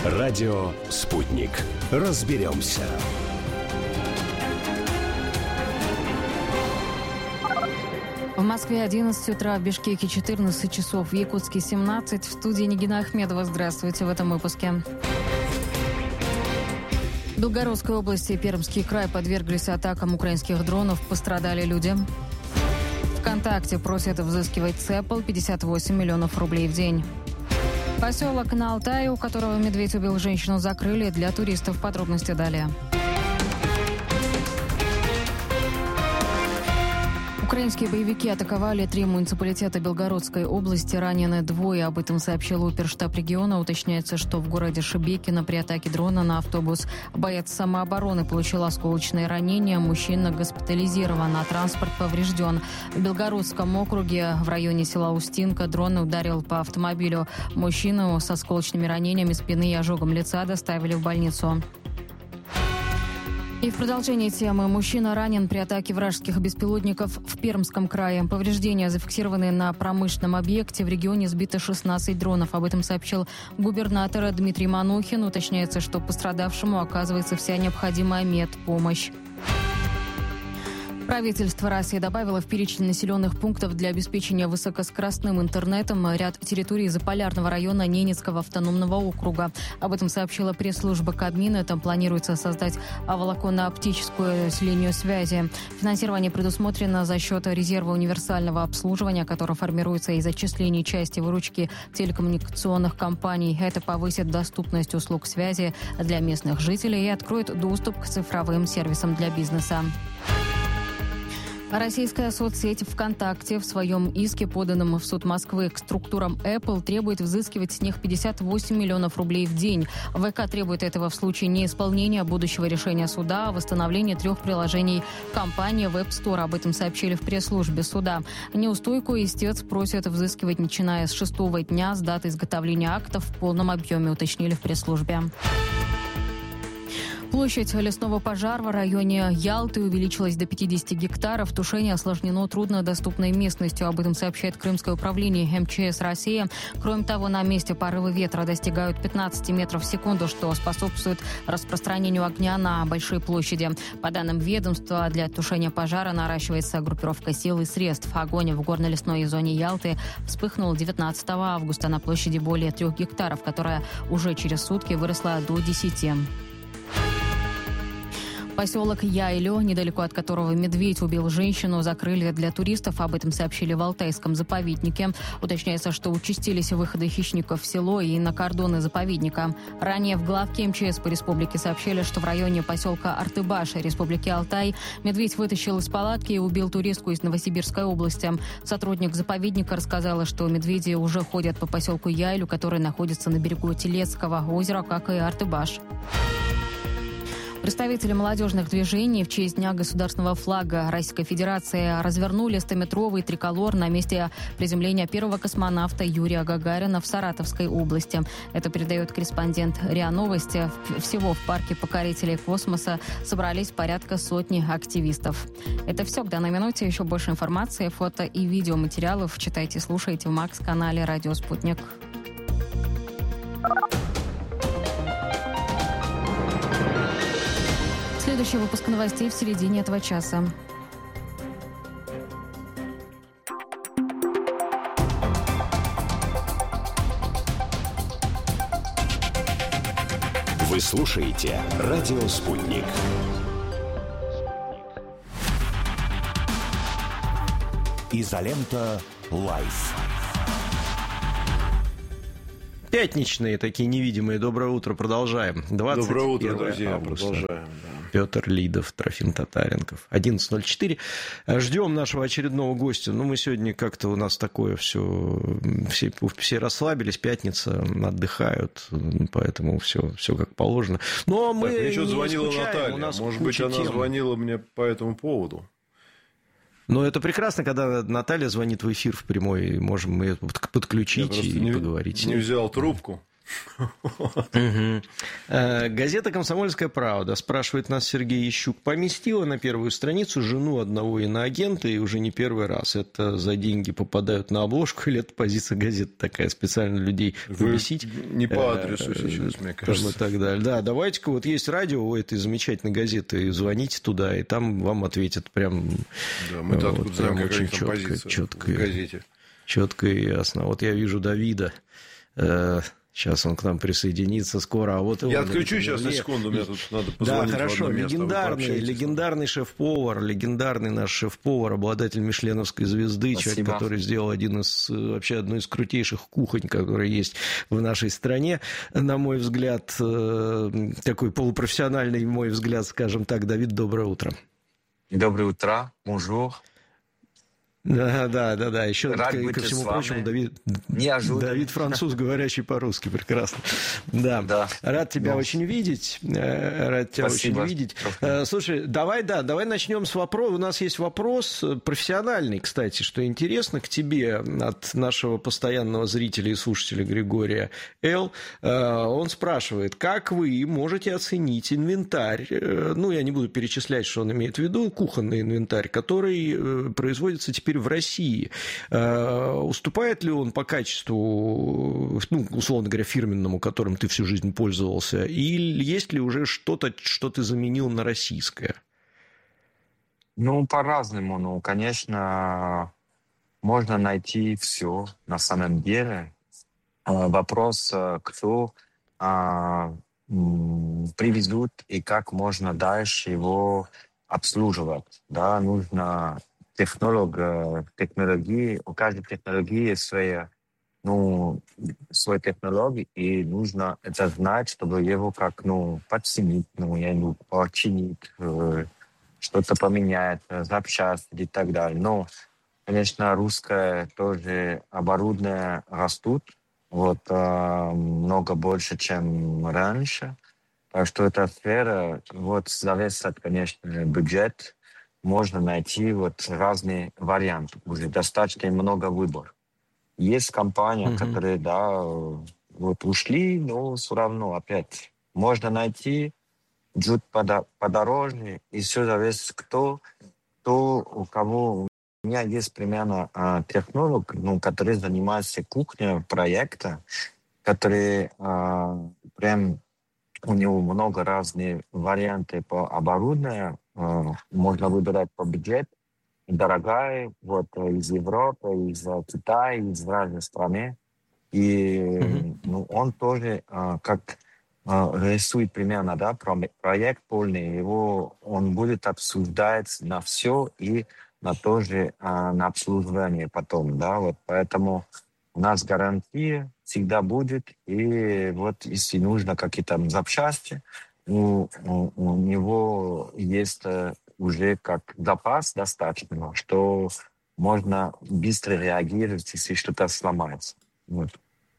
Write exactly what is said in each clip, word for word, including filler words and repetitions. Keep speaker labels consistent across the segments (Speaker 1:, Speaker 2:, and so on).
Speaker 1: Радио «Спутник». Разберемся.
Speaker 2: В Москве одиннадцать утра, в Бишкеке четырнадцать часов, в Якутске семнадцать. В студии Нигина Ахмедова. Здравствуйте в этом выпуске. В Белгородской области и Пермский край подверглись атакам украинских дронов. Пострадали люди. ВКонтакте просят взыскивать с Apple пятьдесят восемь миллионов рублей в день. Поселок на Алтае, у которого медведь убил женщину, закрыли для туристов. Подробности далее. Украинские боевики атаковали три муниципалитета Белгородской области. Ранены двое. Об этом сообщил оперштаб региона. Уточняется, что в городе Шебекино при атаке дрона на автобус боец самообороны получил осколочные ранения. Мужчина госпитализирован, а транспорт поврежден. В Белгородском округе в районе села Устинка дрон ударил по автомобилю. Мужчину с осколочными ранениями спины и ожогом лица доставили в больницу. И в продолжении темы. Мужчина ранен при атаке вражеских беспилотников в Пермском крае. Повреждения зафиксированы на промышленном объекте. В регионе сбито шестнадцать дронов. Об этом сообщил губернатор Дмитрий Манухин. Уточняется, что пострадавшему оказывается вся необходимая медпомощь. Правительство России добавило в перечень населенных пунктов для обеспечения высокоскоростным интернетом ряд территорий Заполярного района Ненецкого автономного округа. Об этом сообщила пресс-служба Кабмина. Там планируется создать волоконно-оптическую линию связи. Финансирование предусмотрено за счет резерва универсального обслуживания, который формируется из отчислений части выручки телекоммуникационных компаний. Это повысит доступность услуг связи для местных жителей и откроет доступ к цифровым сервисам для бизнеса. Российская соцсеть ВКонтакте в своем иске, поданном в суд Москвы к структурам Apple, требует взыскивать с них пятьдесят восемь миллионов рублей в день. ВК требует этого в случае неисполнения будущего решения суда о восстановлении трех приложений компании в App Store. Об этом сообщили в пресс-службе суда. Неустойку истец просят взыскивать, начиная с шестого дня с даты изготовления актов в полном объеме, уточнили в пресс-службе. Площадь лесного пожара в районе Ялты увеличилась до пятидесяти гектаров. Тушение осложнено труднодоступной местностью. Об этом сообщает Крымское управление эм че эс России. Кроме того, на месте порывы ветра достигают пятнадцати метров в секунду, что способствует распространению огня на большие площади. По данным ведомства, для тушения пожара наращивается группировка сил и средств. Огонь в горно-лесной зоне Ялты вспыхнул девятнадцатого августа на площади более трех гектаров, которая уже через сутки выросла до десяти. Поселок Яйлё, недалеко от которого медведь убил женщину, закрыли для туристов. Об этом сообщили в Алтайском заповеднике. Уточняется, что участились выходы хищников в село и на кордоны заповедника. Ранее в главке эм че эс по республике сообщили, что в районе поселка Артыбаш Республики Алтай медведь вытащил из палатки и убил туристку из Новосибирской области. Сотрудник заповедника рассказала, что медведи уже ходят по поселку Яйлю, который находится на берегу Телецкого озера, как и Артыбаш. Представители молодежных движений в честь Дня государственного флага Российской Федерации развернули стометровый триколор на месте приземления первого космонавта Юрия Гагарина в Саратовской области. Это передает корреспондент РИА Новости. Всего в парке покорителей космоса собрались порядка сотни активистов. Это все к данной минуте. Еще больше информации, фото и видеоматериалов читайте, слушайте в Макс-канале «Радио Спутник». Следующий выпуск новостей в середине этого часа.
Speaker 1: Вы слушаете «Радио Спутник». Изолента Лайф.
Speaker 3: Пятничные такие невидимые. Доброе утро. Продолжаем.
Speaker 4: Доброе утро, друзья. Августа. Продолжаем. Да.
Speaker 3: Петр Лидов, Трофим Татаренков. одиннадцать ноль четыре. Ждем нашего очередного гостя. Ну, мы сегодня как-то у нас такое все, все, все расслабились, пятница, отдыхают, поэтому все, все как положено. Но мы
Speaker 4: так, мне что-то
Speaker 3: не
Speaker 4: звонила
Speaker 3: скучаем,
Speaker 4: Наталья.
Speaker 3: У нас
Speaker 4: Может быть, она
Speaker 3: тем.
Speaker 4: звонила мне по этому поводу.
Speaker 3: Но это прекрасно, когда Наталья звонит в эфир в прямой, можем мы ее подключить и
Speaker 4: не,
Speaker 3: поговорить.
Speaker 4: Не взял трубку.
Speaker 3: Угу. Газета «Комсомольская правда», спрашивает нас Сергей Ищук, поместила на первую страницу жену одного иноагента, и уже не первый раз. Это за деньги попадают на обложку, или это позиция газеты такая, специально людей побесить?
Speaker 4: Не по адресу сейчас, мне кажется.
Speaker 3: И так далее. Да, давайте-ка, вот есть радио у этой замечательной газеты, звоните туда, и там вам ответят прям...
Speaker 4: Да, мы-то
Speaker 3: вот,
Speaker 4: откуда знаем,
Speaker 3: прям
Speaker 4: какая
Speaker 3: очень
Speaker 4: там
Speaker 3: четко,
Speaker 4: позиция
Speaker 3: четко,
Speaker 4: в газете.
Speaker 3: Четко и ясно. Вот я вижу Давида. Сейчас он к нам присоединится скоро. А вот
Speaker 4: я отключу сейчас на секунду, мне тут надо позвонить.
Speaker 3: Да, хорошо.
Speaker 4: В одно место,
Speaker 3: легендарный, легендарный шеф-повар, легендарный наш шеф-повар, обладатель мишленовской звезды, Спасибо. Человек, который сделал один из, вообще одну из крутейших кухонь, которые есть в нашей стране. На мой взгляд, такой полупрофессиональный, мой взгляд, скажем так. Давид, доброе утро.
Speaker 5: Доброе утро, bonjour.
Speaker 3: Да, да, да, да. Еще
Speaker 5: Рад
Speaker 3: ко,
Speaker 5: быть
Speaker 3: ко всему
Speaker 5: с вами.
Speaker 3: прочему, Давид, Давид француз, говорящий по-русски, прекрасно. Да. да. Рад тебя да. очень видеть. Рад тебя Спасибо. очень видеть. Слушай, давай, да, давай начнем с вопроса. У нас есть вопрос профессиональный, кстати, что интересно, к тебе от нашего постоянного зрителя и слушателя Григория Л. Он спрашивает, как вы можете оценить инвентарь, ну, я не буду перечислять, что он имеет в виду, кухонный инвентарь, который производится теперь в России. Уступает ли он по качеству, ну, условно говоря, фирменному, которым ты всю жизнь пользовался, или есть ли уже что-то, что ты заменил на российское?
Speaker 5: Ну, по-разному. Ну, конечно, можно найти все на самом деле. Вопрос, кто привезут и как можно дальше его обслуживать. Да, нужно технолог, технологии, у каждой технологии своя, ну, свой технологий, и нужно это знать, чтобы его как, ну, подчинить, ну, я не починить, э, что-то поменять, запчасти и так далее. Но, конечно, русское тоже оборудование растут, вот, э, много больше, чем раньше. Так что эта сфера, вот, зависит, конечно, бюджет. Можно найти вот разные варианты. Уже достаточно много выбора. Есть компании, mm-hmm. которые, да, вот ушли, но все равно опять можно найти, чуть подороже, и все зависит, кто, кто, у кого. У меня есть примерно а, технолог, ну, который занимается кухней проекта, который а, прям у него много разных вариантов по оборудованию. Можно выбирать по бюджету, дорогая, вот из Европы, из Китая, из разных стран. И mm-hmm. ну, он тоже как рисует примерно, да, проект полный, его он будет обсуждать на все и на тоже на обслуживание потом, да, вот поэтому у нас гарантия всегда будет, и вот если нужно какие-то запчасти, у, у, у него есть уже как запас достаточно, что можно быстро реагировать, если что-то сломается. Вот.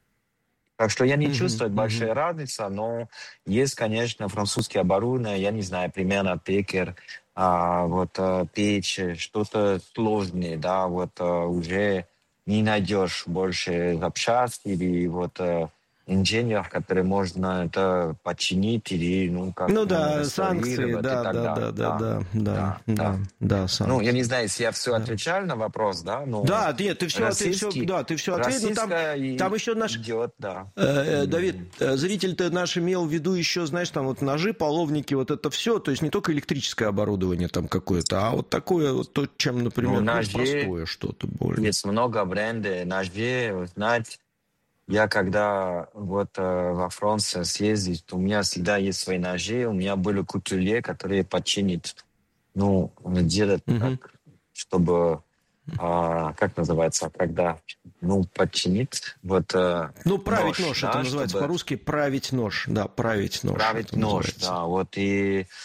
Speaker 5: Так что я не mm-hmm. чувствую mm-hmm. большой разницы, но есть, конечно, французские оборудования, я не знаю, примерно пекер, а, вот, а, печь, что-то сложное, да, вот а, уже не найдешь больше запчасти или вот а, инженеров, которые можно это починить или, ну, как...
Speaker 3: Ну да, санкции, да, да, да, да, да, да, да, да, да, санкции.
Speaker 5: Ну, я не знаю, если я все да. отвечал на вопрос, да, но...
Speaker 3: Да, нет, ты все, ты все, да, ты все ответил, там, там еще наш...
Speaker 5: идет, да.
Speaker 3: Э, Давид, зритель-то наш имел в виду еще, знаешь, там вот ножи, половники, вот это все, то есть не только электрическое оборудование там какое-то, а вот такое вот то, чем, например, ну, ножи, простое что-то более.
Speaker 5: Есть много брендов, ножей, знаете, я когда вот э, во Францию съездил, у меня всегда есть свои ножи, у меня были кутюрье, которые починят, ну, делают mm-hmm. так, чтобы, э, как называется, когда, ну, починить, вот э,
Speaker 3: Ну, править нож,
Speaker 5: нож
Speaker 3: это
Speaker 5: да,
Speaker 3: называется
Speaker 5: чтобы...
Speaker 3: по-русски править нож, да, править нож.
Speaker 5: Править нож, называется. Да, вот, и